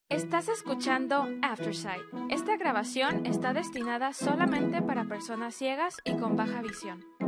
Estás escuchando Aftersight. Esta grabación está destinada solamente para personas ciegas y con baja visión.